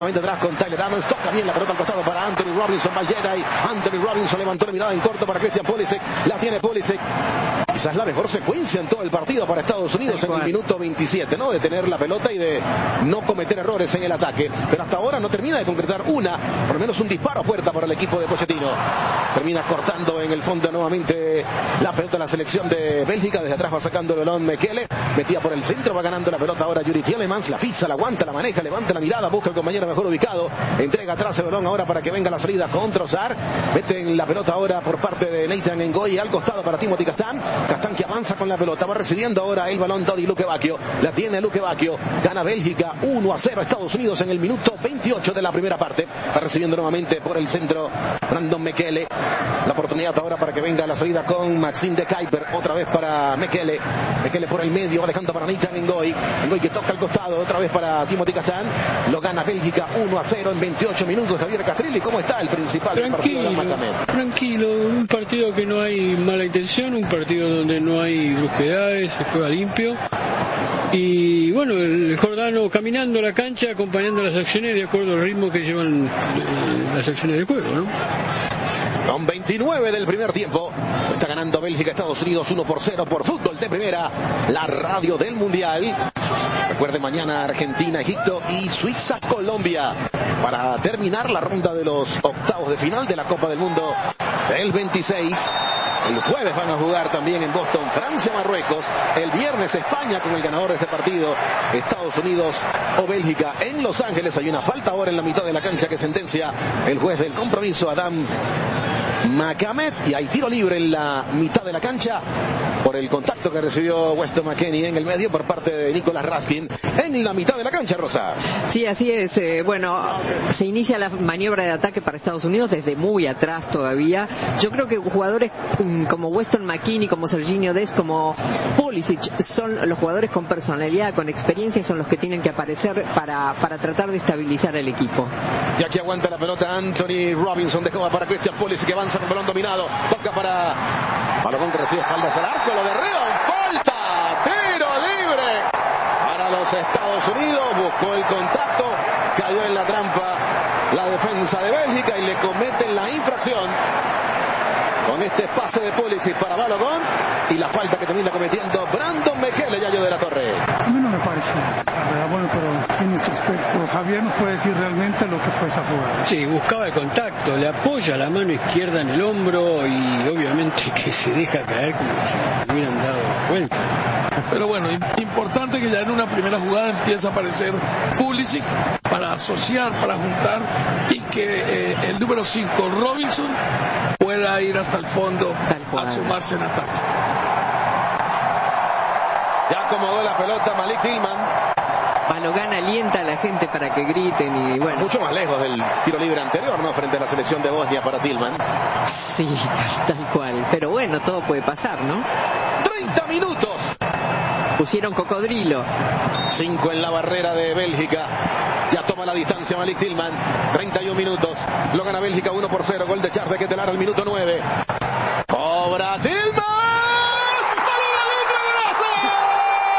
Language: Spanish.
Atrás con Tyler Adams, toca bien la pelota al costado para Anthony Robinson, Valleda y Anthony Robinson levantó la mirada en corto para Christian Pulisic, la tiene Pulisic. Quizás la mejor secuencia en todo el partido para Estados Unidos en el minuto 27, ¿no? De tener la pelota y de no cometer errores en el ataque, pero hasta ahora no termina de concretar por lo menos un disparo a puerta para el equipo de Pochettino. Termina cortando en el fondo nuevamente la pelota de la selección de Bélgica, desde atrás va sacando el balón Mekele, metía por el centro, va ganando la pelota ahora Yuri Tielemans, la pisa, la aguanta, la maneja, levanta la mirada, busca el compañero mejor ubicado, entrega atrás el balón ahora para que venga la salida con Trossard, meten la pelota ahora por parte de Nathan Ngoyi al costado para Timothy Castagne que avanza con la pelota, va recibiendo ahora el balón Dodi Luque Bacchio, la tiene Luque Bacchio, gana Bélgica 1-0 a Estados Unidos en el minuto 28 de la primera parte, va recibiendo nuevamente por el centro Brandon Mekele, la oportunidad ahora para que venga la salida con Maxime de Kuyper, otra vez para Mekele por el medio, va dejando para Nathan Ngoyi que toca al costado, otra vez para Timothy Castagne, lo gana Bélgica 1-0 en 28 minutos. Javier Castrilli, ¿cómo está el principal partido de la Macamed? Tranquilo, un partido que no hay mala intención, un partido donde no hay brusquedades, se juega limpio. Y bueno, el jordano caminando la cancha, acompañando las acciones de acuerdo al ritmo que llevan las acciones de juego, ¿no? Con 29 del primer tiempo, está ganando Bélgica, Estados Unidos 1-0 por Fútbol de Primera, la radio del Mundial. Recuerden, mañana Argentina, Egipto y Suiza, Colombia, para terminar la ronda de los octavos de final de la Copa del Mundo del 26. El jueves van a jugar también en Boston, Francia, Marruecos. El viernes España con el ganador de este partido, Estados Unidos o Bélgica. En Los Ángeles hay una falta ahora en la mitad de la cancha que sentencia el juez del compromiso, Adam Macamed, y hay tiro libre en la mitad de la cancha por el contacto que recibió Weston McKennie en el medio por parte de Nicolas Raskin en la mitad de la cancha, Rosa. Sí, así es. Bueno, se inicia la maniobra de ataque para Estados Unidos desde muy atrás todavía. Yo creo que jugadores como Weston McKennie, como Serginho Dest, como Pulisic son los jugadores con personalidad, con experiencia, son los que tienen que aparecer para tratar de estabilizar el equipo. Y aquí aguanta la pelota Anthony Robinson, dejaba para Christian Pulisic que avanza con balón dominado, toca para Balogun que recibe espaldas al arco, lo derriba, falta, tiro libre para los Estados Unidos, buscó el contacto, cayó en la trampa la defensa de Bélgica y le cometen la infracción con este pase de Pulisic para Balogun y la falta que termina cometiendo Brandon Mekele, Yayo de la Torre. A mí no me parece, la verdad, bueno, pero en nuestro aspecto, Javier nos puede decir realmente lo que fue esta jugada. Sí, buscaba el contacto, le apoya la mano izquierda en el hombro y obviamente que se deja caer como si le hubieran dado vuelta. Pero bueno, importante que ya en una primera jugada empieza a aparecer Pulisic para asociar, para juntar y que el número 5, Robinson, pueda ir hasta el fondo a sumarse en ataque. Ya acomodó la pelota Malik Tillman. Balogun alienta a la gente para que griten y bueno. Mucho más lejos del tiro libre anterior, ¿no? Frente a la selección de Bosnia para Tillman. Sí, tal cual. Pero bueno, todo puede pasar, ¿no? 30 minutos. Pusieron cocodrilo. 5 en la barrera de Bélgica. Ya toma la distancia Malik Tillman. 31 minutos. Lo gana Bélgica 1-0. Gol de Charles de Ketelaere al minuto 9. ¡Cobra Tillman!